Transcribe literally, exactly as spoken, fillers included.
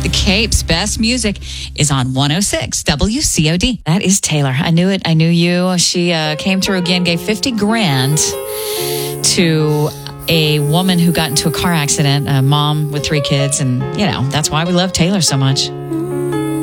The Cape's best music is on one oh six W C O D. That is Taylor. I knew it. I knew you. She uh, came through again, gave fifty grand to a woman who got into a car accident, a mom with three kids. And, you know, that's why we love Taylor so much.